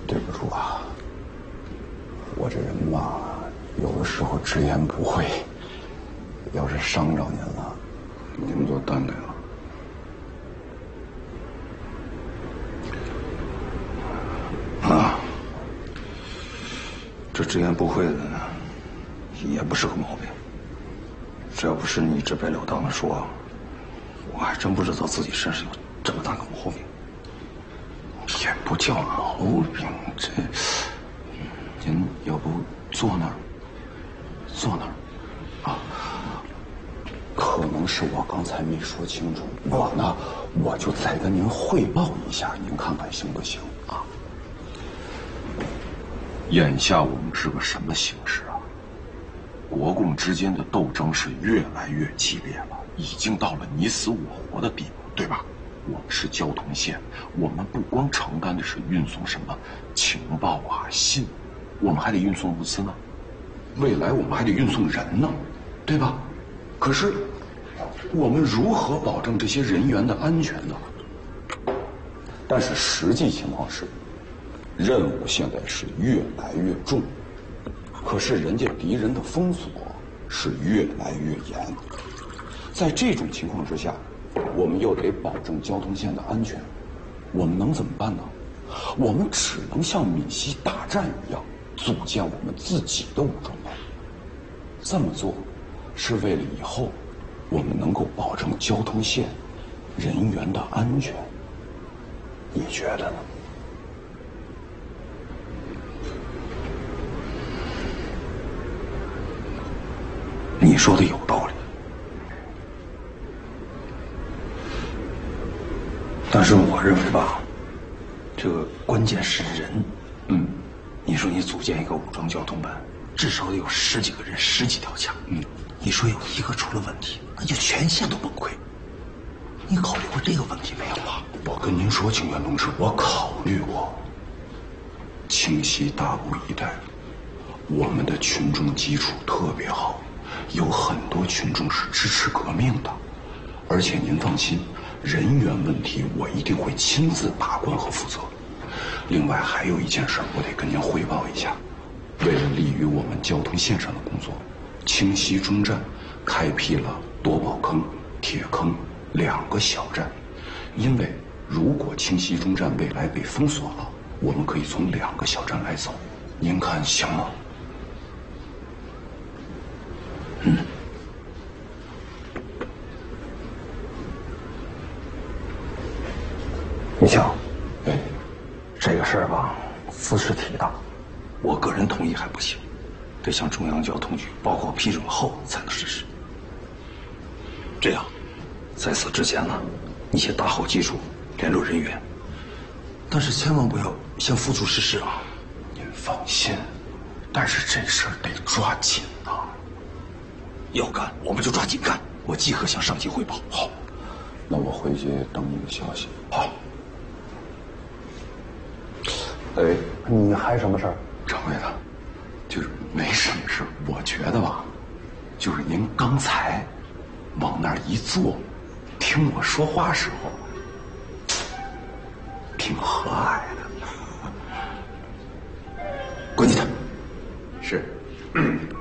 对不住啊，我这人嘛，有的时候直言不讳，要是伤着您了，您就担待了。啊，这直言不讳的呢，也不是个毛病。只要不是你直白了当的说，我还真不知道自己身上有这么大个毛病。也不叫毛病，这，您要不坐那儿？坐那儿，啊，可能是我刚才没说清楚，我就再跟您汇报一下，您看看行不行啊？ 眼下我们是个什么形势啊？国共之间的斗争是越来越激烈了，已经到了你死我活的地步，对吧？我们是交通线，我们不光承担的是运送什么情报啊、信，我们还得运送物资呢。 未来我们还得运送人呢，对吧？可是，我们如何保证这些人员的安全呢？但是实际情况是，任务现在是越来越重，可是人家敌人的封锁是越来越严。在这种情况之下，我们又得保证交通线的安全，我们能怎么办呢？我们只能像闽西大战一样，组建我们自己的武装派。这么做，是为了以后我们能够保证交通线人员的安全。你觉得呢？ 你说的有道理，但是我认为吧，这个关键是人。你说你组建一个武装交通班，至少得有10几个人，10几条枪。你说有一个出了问题，那就全线都崩溃。你考虑过这个问题没有啊？ 我跟您说，清源同志，我考虑过。清溪大部一带，我们的群众基础特别好，有很多群众是支持革命的。而且您放心，人员问题我一定会亲自把关和负责。另外还有一件事，我得跟您汇报一下。为了利于我们交通线上的工作，清溪中站开辟了多宝坑、铁坑2个小站。因为如果清溪中站未来被封锁了，我们可以从2个小站来走。您看行吗？ 你瞧，这个事儿吧，姿势体大，我个人同意还不行，得向中央交通局报告批准后才能实施。这样，在此之前呢，你先打好基础，联络人员，但是千万不要先付诸实施啊！ 您放心，但是这事儿得抓紧啊！ 要干我们就抓紧干，我即刻向上级汇报。 好，那我回去等你的消息。好。你还什么事儿？掌柜的，就是没什么事。我觉得吧，就是您刚才往那儿一坐，听我说话时候，挺和蔼的。 关键他是。